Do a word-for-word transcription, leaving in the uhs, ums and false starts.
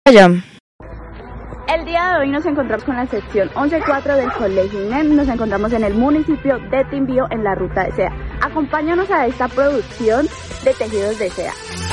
allá. El día de hoy nos encontramos con la sección once cuatro del Colegio INEM. Nos encontramos en el municipio de Timbío en la ruta de seda. Acompáñanos a esta producción de tejidos de seda.